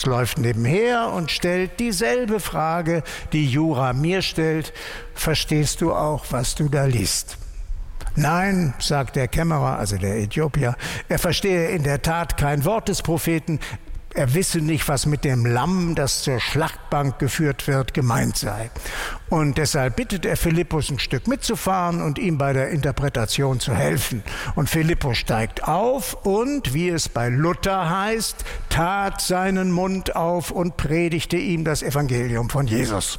Philippus läuft nebenher und stellt dieselbe Frage, die Jura mir stellt. Verstehst du auch, was du da liest? Nein, sagt der Kämmerer, also der Äthiopier, er verstehe in der Tat kein Wort des Propheten. Er wisse nicht, was mit dem Lamm, das zur Schlachtbank geführt wird, gemeint sei. Und deshalb bittet er Philippus, ein Stück mitzufahren und ihm bei der Interpretation zu helfen. Und Philippus steigt auf und, wie es bei Luther heißt, tat seinen Mund auf und predigte ihm das Evangelium von Jesus.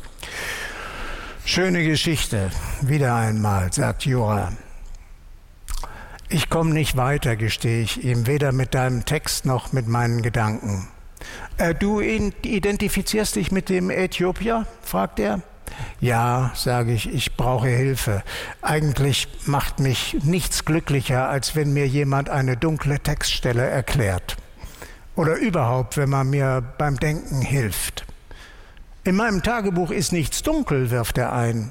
Schöne Geschichte, wieder einmal, sagt Jura. Ich komme nicht weiter, gestehe ich ihm, weder mit deinem Text noch mit meinen Gedanken. Du identifizierst dich mit dem Äthiopier? Fragt er. Ja, sage ich, ich brauche Hilfe. Eigentlich macht mich nichts glücklicher, als wenn mir jemand eine dunkle Textstelle erklärt. Oder überhaupt, wenn man mir beim Denken hilft. In meinem Tagebuch ist nichts dunkel, wirft er ein.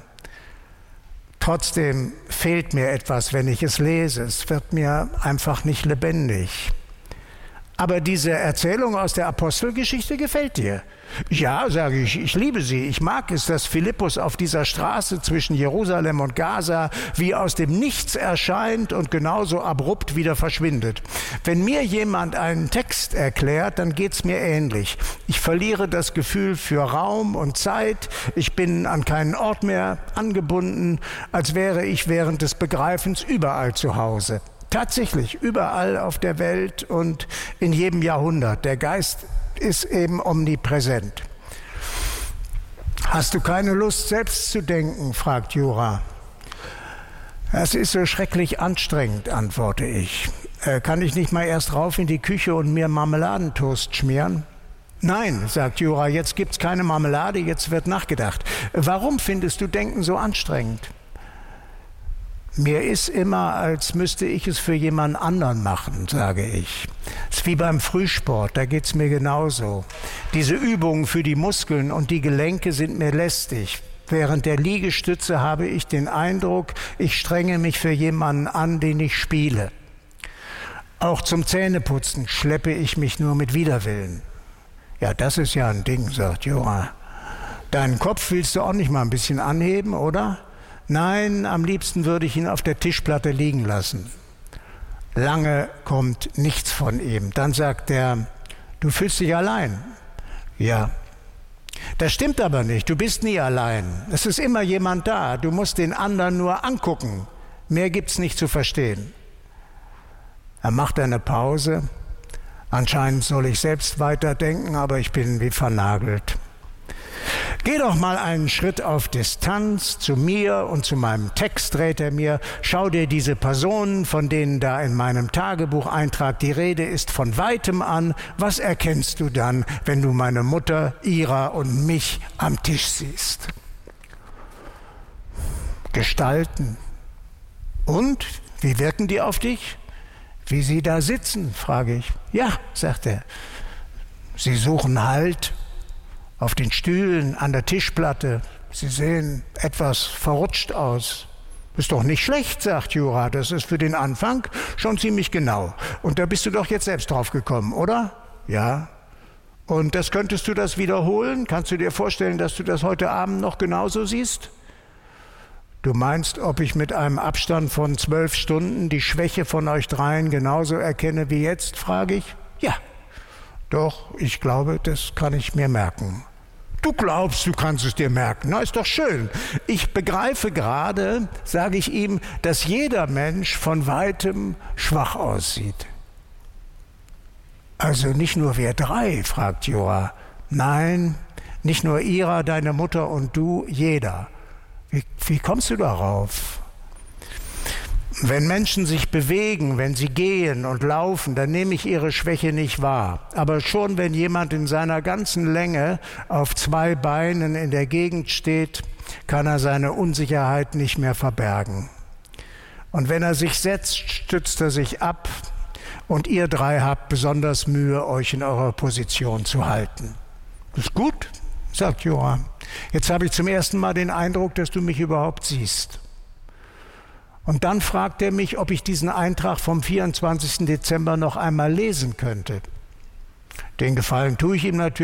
Trotzdem fehlt mir etwas, wenn ich es lese. Es wird mir einfach nicht lebendig. Aber diese Erzählung aus der Apostelgeschichte gefällt dir. Ja, sage ich, ich liebe sie. Ich mag es, dass Philippus auf dieser Straße zwischen Jerusalem und Gaza wie aus dem Nichts erscheint und genauso abrupt wieder verschwindet. Wenn mir jemand einen Text erklärt, dann geht's mir ähnlich. Ich verliere das Gefühl für Raum und Zeit. Ich bin an keinen Ort mehr angebunden, als wäre ich während des Begreifens überall zu Hause. Tatsächlich, überall auf der Welt und in jedem Jahrhundert. Der Geist ist eben omnipräsent. Hast du keine Lust, selbst zu denken, fragt Jura. Es ist so schrecklich anstrengend, antworte ich. Kann ich nicht mal erst rauf in die Küche und mir Marmeladentoast schmieren? Nein, sagt Jura, jetzt gibt's keine Marmelade, jetzt wird nachgedacht. Warum findest du Denken so anstrengend? Mir ist immer, als müsste ich es für jemand anderen machen, sage ich. Es ist wie beim Frühsport, da geht's mir genauso. Diese Übungen für die Muskeln und die Gelenke sind mir lästig. Während der Liegestütze habe ich den Eindruck, ich strenge mich für jemanden an, den ich spiele. Auch zum Zähneputzen schleppe ich mich nur mit Widerwillen. Ja, das ist ja ein Ding, sagt Jura. Deinen Kopf willst du auch nicht mal ein bisschen anheben, oder? Nein, am liebsten würde ich ihn auf der Tischplatte liegen lassen. Lange kommt nichts von ihm. Dann sagt er, du fühlst dich allein. Ja. Das stimmt aber nicht, du bist nie allein. Es ist immer jemand da, du musst den anderen nur angucken. Mehr gibt's nicht zu verstehen. Er macht eine Pause. Anscheinend soll ich selbst weiterdenken, aber ich bin wie vernagelt. Geh doch mal einen Schritt auf Distanz zu mir und zu meinem Text, rät er mir. Schau dir diese Personen, von denen da in meinem Tagebucheintrag die Rede ist, von weitem an. Was erkennst du dann, wenn du meine Mutter, Ira und mich am Tisch siehst? Gestalten. Und? Wie wirken die auf dich? Wie sie da sitzen, frage ich. Ja, sagt er. Sie suchen Halt. Auf den Stühlen, an der Tischplatte. Sie sehen etwas verrutscht aus. Ist doch nicht schlecht, sagt Jura. Das ist für den Anfang schon ziemlich genau. Und da bist du doch jetzt selbst drauf gekommen, oder? Ja. Und könntest du das wiederholen? Kannst du dir vorstellen, dass du das heute Abend noch genauso siehst? Du meinst, ob ich mit einem Abstand von 12 Stunden die Schwäche von euch dreien genauso erkenne wie jetzt, frage ich. Ja. Doch, ich glaube, das kann ich mir merken. Du glaubst, du kannst es dir merken. Na, ist doch schön. Ich begreife gerade, sage ich ihm, dass jeder Mensch von weitem schwach aussieht. Also nicht nur wir drei, fragt Jura. Nein, nicht nur Ira, deine Mutter und du, jeder. Wie kommst du darauf? Wenn Menschen sich bewegen, wenn sie gehen und laufen, dann nehme ich ihre Schwäche nicht wahr. Aber schon wenn jemand in seiner ganzen Länge auf 2 Beinen in der Gegend steht, kann er seine Unsicherheit nicht mehr verbergen. Und wenn er sich setzt, stützt er sich ab und ihr drei habt besonders Mühe, euch in eurer Position zu halten. Das ist gut, sagt Jura. Jetzt habe ich zum ersten Mal den Eindruck, dass du mich überhaupt siehst. Und dann fragt er mich, ob ich diesen Eintrag vom 24. Dezember noch einmal lesen könnte. Den Gefallen tue ich ihm natürlich.